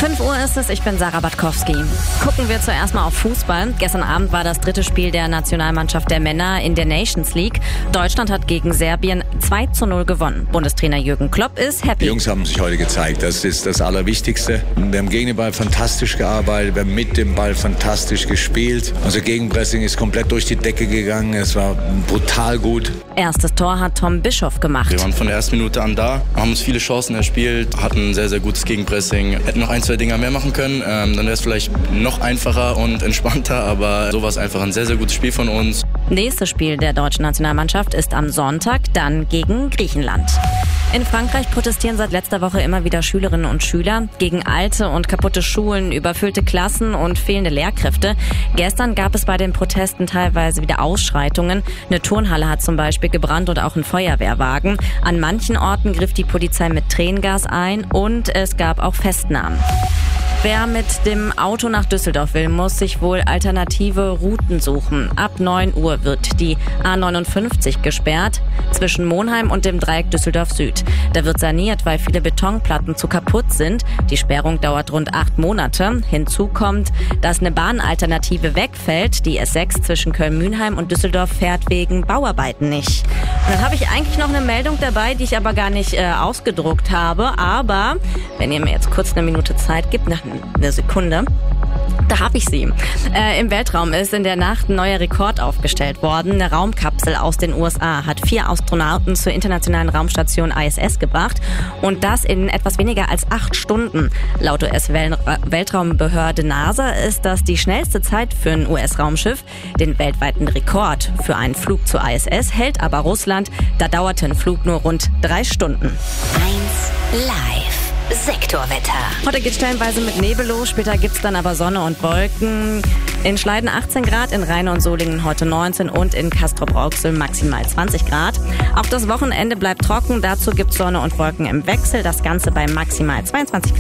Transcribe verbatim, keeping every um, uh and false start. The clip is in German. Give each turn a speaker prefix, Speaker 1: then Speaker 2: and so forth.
Speaker 1: fünf Uhr ist es, ich bin Sarah Batkowski. Gucken wir zuerst mal auf Fußball. Gestern Abend war das dritte Spiel der Nationalmannschaft der Männer in der Nations League. Deutschland hat gegen Serbien zwei zu null gewonnen. Bundestrainer Jürgen Klopp ist happy.
Speaker 2: Die Jungs haben sich heute gezeigt, das ist das Allerwichtigste. Wir haben gegen den Ball fantastisch gearbeitet, wir haben mit dem Ball fantastisch gespielt. Unser Gegenpressing ist komplett durch die Decke gegangen, es war brutal gut.
Speaker 1: Erstes Tor hat Tom Bischoff gemacht.
Speaker 3: Wir waren von der ersten Minute an da, haben uns viele Chancen erspielt, hatten ein sehr, sehr gutes Gegenpressing. Hätten noch ein, zwei Dinger mehr machen können, ähm, dann wäre es vielleicht noch einfacher und entspannter, aber so war es einfach ein sehr, sehr gutes Spiel von uns.
Speaker 1: Nächstes Spiel der deutschen Nationalmannschaft ist am Sonntag, dann gegen Griechenland. In Frankreich protestieren seit letzter Woche immer wieder Schülerinnen und Schüler gegen alte und kaputte Schulen, überfüllte Klassen und fehlende Lehrkräfte. Gestern gab es bei den Protesten teilweise wieder Ausschreitungen. Eine Turnhalle hat zum Beispiel gebrannt und auch ein Feuerwehrwagen. An manchen Orten griff die Polizei mit Tränengas ein und es gab auch Festnahmen. Wer mit dem Auto nach Düsseldorf will, muss sich wohl alternative Routen suchen. Ab neun Uhr wird die A neunundfünfzig gesperrt zwischen Monheim und dem Dreieck Düsseldorf Süd. Da wird saniert, weil viele Betonplatten zu kaputt sind. Die Sperrung dauert rund acht Monate. Hinzu kommt, dass eine Bahnalternative wegfällt. Die S sechs zwischen Köln-Mülheim und Düsseldorf fährt wegen Bauarbeiten nicht. Und dann habe ich eigentlich noch eine Meldung dabei, die ich aber gar nicht äh, ausgedruckt habe. Aber wenn ihr mir jetzt kurz eine Minute Zeit gibt, nach eine Sekunde, da habe ich sie. Äh, Im Weltraum ist in der Nacht ein neuer Rekord aufgestellt worden. Eine Raumkapsel aus den U S A hat vier Astronauten zur internationalen Raumstation I S S gebracht und das in etwas weniger als acht Stunden. Laut U S-Weltraumbehörde NASA ist das die schnellste Zeit für ein U S-Raumschiff. Den weltweiten Rekord für einen Flug zur I S S hält aber Russland. Da dauerte ein Flug nur rund drei Stunden.
Speaker 4: eins live. Sektorwetter.
Speaker 1: Heute geht stellenweise mit Nebel los, später gibt's dann aber Sonne und Wolken. In Schleiden achtzehn Grad, in Rheine und Solingen heute neunzehn und in Castrop-Rauxel maximal zwanzig Grad. Auch das Wochenende bleibt trocken, dazu gibt's Sonne und Wolken im Wechsel, das Ganze bei maximal zweiundzwanzig Grad.